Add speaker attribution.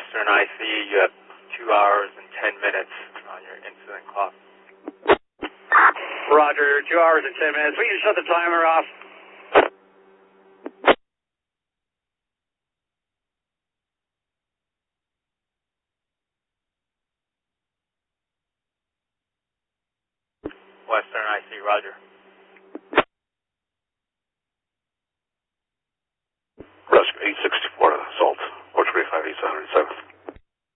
Speaker 1: Western IC, you have 2 hours and 10 minutes on your incident clock.
Speaker 2: Roger, 2 hours and 10 minutes. We can shut the timer off.
Speaker 1: Western IC, roger.